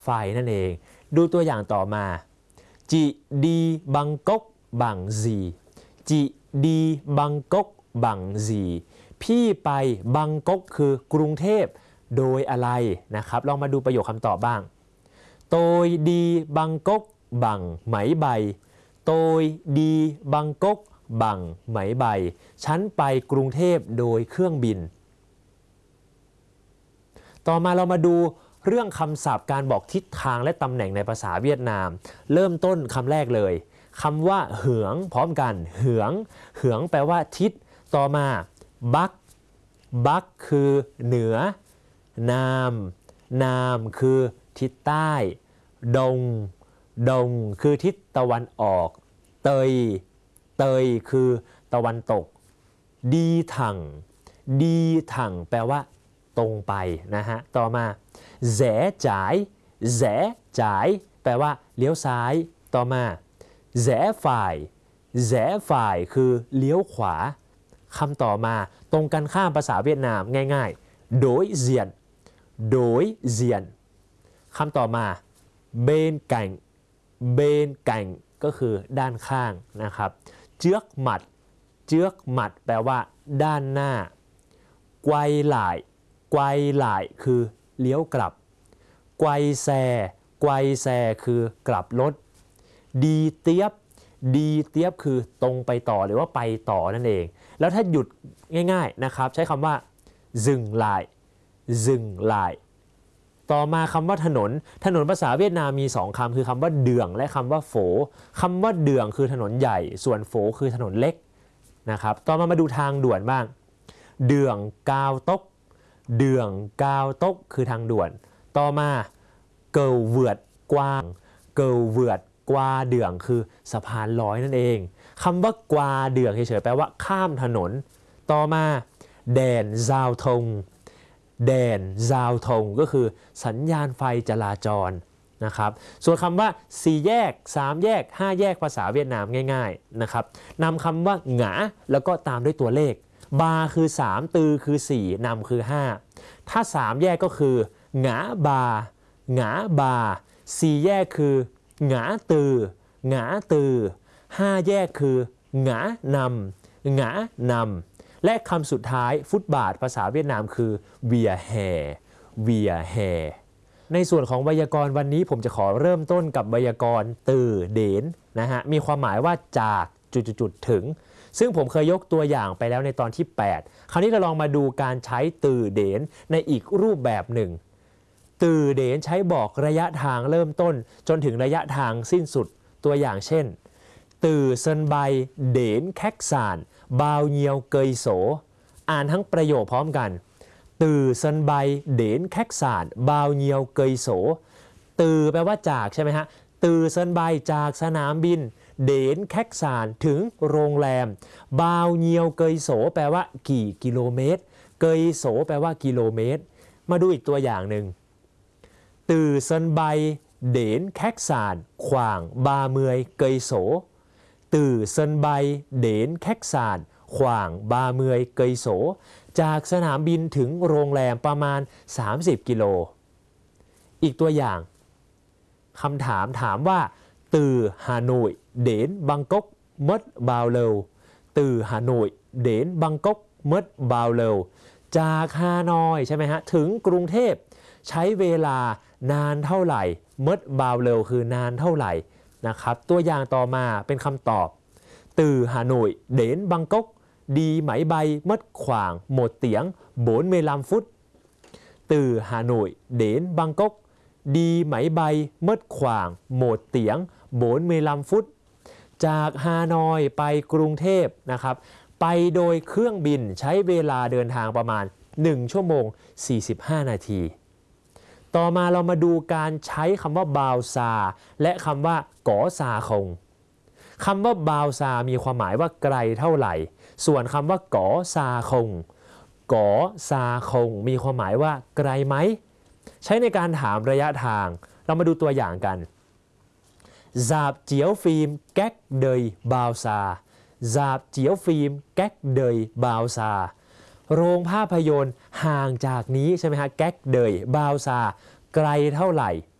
ไฟนั่นเองดูตัวอย่างต่อมาจีดีบังกกบังซีจีดีบังกกบังซีพี่ไปบังกกคือกรุงเทพโดยอะไรนะครับลองมาดูประโยคคำตอบบ้างโตยดีบังกกบังไหมใบโตยดีบังกกบังไหมใบฉันไปกรุงเทพโดยเครื่องบินต่อมาเรามาดูเรื่องคำศัพท์การบอกทิศทางและตำแหน่งในภาษาเวียดนามเริ่มต้นคำแรกเลยคำว่าเหืองพร้อมกันเหืองเหืองแปลว่าทิศต่อมาบักบักคือเหนือนามนามคือทิศใต้ดงดงคือทิศตะวันออกเตยเตยคือตะวันตกดีถังดีถังแปลว่าตรงไปนะฮะต่อมาแสจ่ายแสจ่ายแปลว่าเลี้ยวซ้ายต่อมาแสฝ่ายแสฝ่ายคือเลี้ยวขวาคำต่อมาตรงกันข้ามภาษาเวียดนามง่ายๆโดยเซียนโดยเซียนคำต่อมาเบนแก่งเบนแก่งก็คือด้านข้างนะครับเจือกหมัดเจือกหมัดแปลว่าด้านหน้าไกวหล่ายไกวหล่ายคือเลี้ยวกลับไกวแซไกวแซคือกลับรถดีเตียบดีเตียบคือตรงไปต่อหรือว่าไปต่อนั่นเองแล้วถ้าหยุดง่ายๆนะครับใช้คำว่าซึงหลายซึงหลายต่อมาคำว่าถนนถนนภาษาเวียดนามมี2คำคือคำว่าเดืองและคำว่าโฝคำว่าเดืองคือถนนใหญ่ส่วนโฝคือถนนเล็กนะครับต่อมาดูทางด่วนบ้างเดืองกาวตกเดืองกาวตกคือทางด่วนต่อมาเกิลเวิร์ดกว้างเกิลเวิร์ดกวาเดืองคือสะพานลอยนั่นเองคำว่ากวาเดืองเฉยๆแปลว่าข้ามถนนต่อมาแดนซาวทงแดนซาวทงก็คือสัญญาณไฟจราจรนะครับส่วนคำว่า4แยก3แยก5แยกภาษาเวียดนามง่ายๆนะครับนำคำว่าหงาแล้วก็ตามด้วยตัวเลขบาคือ3ตือคือ4นำคือ5ถ้า3แยกก็คือหงาบาหงาบา4แยกคือหงาตือหงาตือ5แยกคือหงานำหงานำและคำสุดท้ายฟุตบาทภาษาเวียดนามคือเวียแฮเวียแฮในส่วนของไวยากรณ์วันนี้ผมจะขอเริ่มต้นกับไวยากรณ์ตือเดนนะฮะมีความหมายว่าจากจุดๆถึงซึ่งผมเคยยกตัวอย่างไปแล้วในตอนที่8คราวนี้เราลองมาดูการใช้ตือเดนในอีกรูปแบบหนึ่งตือเดนใช้บอกระยะทางเริ่มต้นจนถึงระยะทางสิ้นสุดตัวอย่างเช่นตือเซินไบเดนแคกซานบาวเยียวเกยโสอ่านทั้งประโยคพร้อมกันตือเซินไบเดนแคกซานบาวเยียวเกยโสตือแปลว่าจากใช่ไหมฮะตือเซินไบจากสนามบินเดนแคกซานถึงโรงแรมบาวเยียวเกยโสแปลว่ากี่กิโลเมตรเกยโสแปลว่ากิโลเมตรมาดูอีกตัวอย่างหนึ่งตือเซินไบเดนแคกซานขวางบาเมยเกยโสตือเซินไบเดนแคกซานขวางบาเมยเกยโสจากสนามบินถึงโรงแรมประมาณ30กิโลอีกตัวอย่างคำถามว่าตือฮานอยเดนบังกกมัดบาวเลวตือฮานอยเดนบังกกมัดบาวเลวจากฮานอยใช่ไหมฮะถึงกรุงเทพใช้เวลานานเท่าไหร่มัดบาวเลวคือนานเท่าไหร่นะครับตัวอย่างต่อมาเป็นคำตอบตือฮานอยเดนบังกกดีไหมใบมัดขวางหมดเตียงโบนเมลามฟุตตือฮานอยเดนบังกกดีไหมใบมัดขวางโหมดเตียงโบนเมลัมฟุตจากฮานอยไปกรุงเทพนะครับไปโดยเครื่องบินใช้เวลาเดินทางประมาณ1ชั่วโมง45นาทีต่อมาเรามาดูการใช้คำว่าบาวซาและคำว่ากอซาคงคำว่าบาวซามีความหมายว่าไกลเท่าไหร่ส่วนคำว่ากอซาคงกอซาคงมีความหมายว่าไกลไหมใช้ในการถามระยะทางเรามาดูตัวอย่างกันซาบเจียวฟิล์มแก๊กเดยบาวซาซาบเจียวฟิล์มแก๊กเดยบาวซาโรงภาพยนตร์ห่างจากนี้ใช่ไหมฮะแก๊กเดยบาวซาไกลเท่าไหร่